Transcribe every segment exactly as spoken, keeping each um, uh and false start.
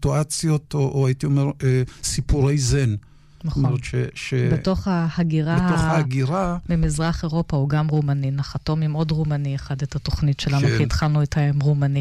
סיטואציות, או, או הייתי אומר, סיפורי זן. נכון. ש, ש... בתוך ההגירה, בתוך ההגירה, במזרח אירופה הוא גם רומני, נחתום עם עוד רומני אחד את התוכנית שלנו, כן. כי התחלנו איתה עם רומני.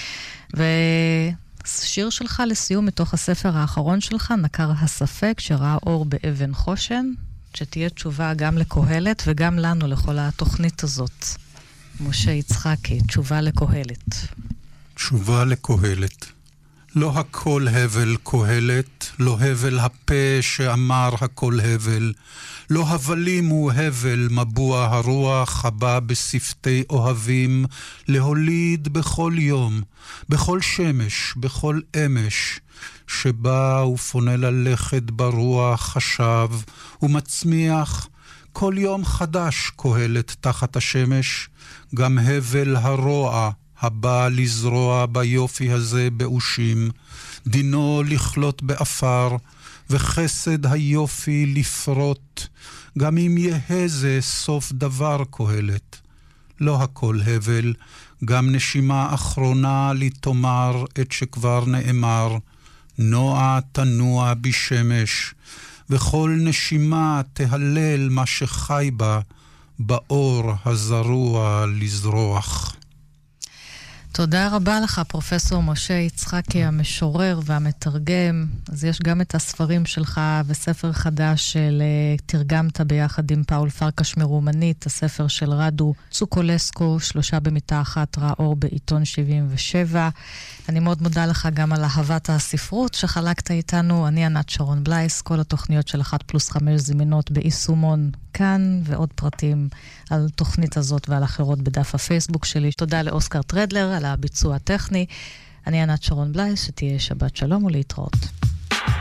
ושיר שלך לסיום מתוך הספר האחרון שלך, נקר הספק, שראה אור באבן חושן, שתהיה תשובה גם לקהלת וגם לנו, לכל התוכנית הזאת. משה יצחקי, תשובה לקהלת. תשובה לקהלת. לא הכל הבל קהלת, לא הבל הפה שאמר הכל הבל, לא הבלים הוא הבל מבוע הרוח הבא בשפתי אוהבים, להוליד בכל יום, בכל שמש, בכל אמש, שבא ופונה ללכת ברוח חשב, ומצמיח כל יום חדש קהלת תחת השמש, גם הבל הרוע, הבא לזרוע ביופי הזה באושים, דינו לכלות באפר, וחסד היופי לפרוט, גם אם יהיה זה סוף דבר קהלת. לא הכל הבל, גם נשימה אחרונה לתומר את שכבר נאמר, נוע תנוע בשמש, וכל נשימה תהלל מה שחי בה, באור הזרוע לזרוח. תודה רבה לך, פרופסור משה יצחקי, המשורר והמתרגם. אז יש גם את הספרים שלך וספר חדש של תרגמת ביחד עם פאול פרקש מרומנית, הספר של רדו צוקולסקו, שלושה במיטה אחת, ראה אור בעיתון שבעים ושבע. אני מאוד מודה לך גם על אהבת הספרות שחלקת איתנו. אני ענת שרון בלייס, כל התוכניות של אחת פלוס חמש זמינות ביישומון כאן, ועוד פרטים על תוכנית הזאת ועל אחרות בדף הפייסבוק שלי. תודה לאוסקר טרדלר על הביצוע הטכני. אני ענת שרון בלייס, שתהיה שבת שלום ולהתראות.